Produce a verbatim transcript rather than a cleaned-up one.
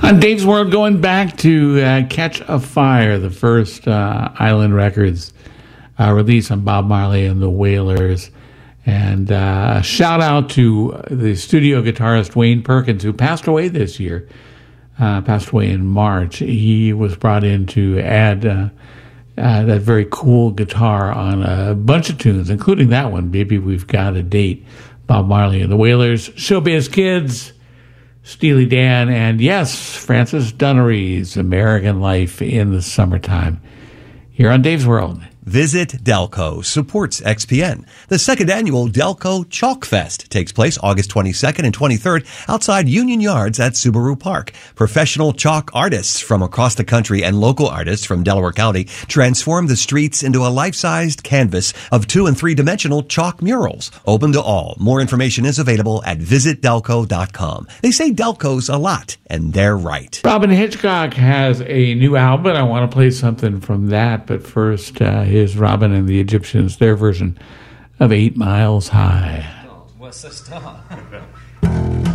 On Dave's World, going back to uh, Catch a Fire, the first uh, Island Records uh, release on Bob Marley and the Wailers. And uh, a shout out to the studio guitarist Wayne Perkins, who passed away this year, uh, passed away in March. He was brought in to add uh, uh, that very cool guitar on a bunch of tunes, including that one, Baby We've Got a Date, Bob Marley and the Wailers, Showbiz Kids, Steely Dan, and yes, Francis Dunnery's American Life in the Summertime. Here on Dave's World. Visit Delco supports X P N. The second annual Delco Chalk Fest takes place August twenty-second and twenty-third outside Union Yards at Subaru Park. Professional chalk artists from across the country and local artists from Delaware County transform the streets into a life-sized canvas of two- and three-dimensional chalk murals. Open to all. More information is available at visit delco dot com. They say Delco's a lot, and they're right. Robin Hitchcock has a new album. I want to play something from that, but first, uh, here's Robin and the Egyptians, their version of Eight Miles High. What's the star?